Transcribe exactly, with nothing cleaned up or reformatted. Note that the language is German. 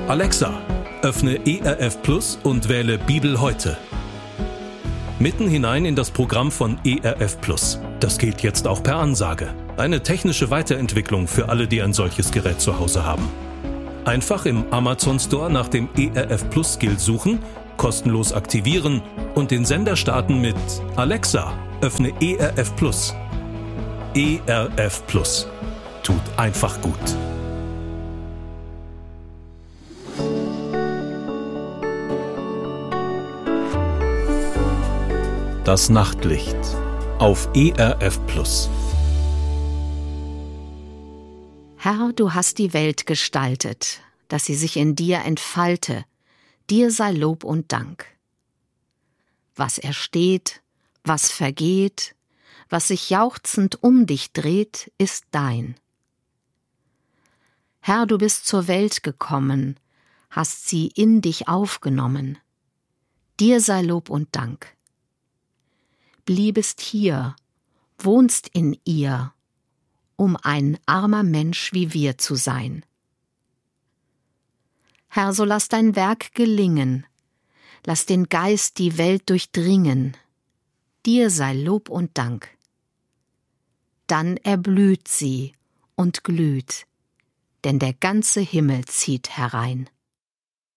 Alexa, öffne E R F Plus und wähle Bibel heute. Mitten hinein in das Programm von E R F Plus. Das geht jetzt auch per Ansage. Eine technische Weiterentwicklung für alle, die ein solches Gerät zu Hause haben. Einfach im Amazon Store nach dem E R F Plus Skill suchen, kostenlos aktivieren und den Sender starten mit Alexa, öffne E R F Plus. E R F Plus. Tut einfach gut. Das Nachtlicht auf E R F Plus. Herr, du hast die Welt gestaltet, dass sie sich in dir entfalte. Dir sei Lob und Dank. Was ersteht, was vergeht, was sich jauchzend um dich dreht, ist dein. Herr, du bist zur Welt gekommen, hast sie in dich aufgenommen. Dir sei Lob und Dank. Bliebest hier, wohnst in ihr, um ein armer Mensch wie wir zu sein. Herr, so lass dein Werk gelingen, lass den Geist die Welt durchdringen, dir sei Lob und Dank. Dann erblüht sie und glüht, denn der ganze Himmel zieht herein.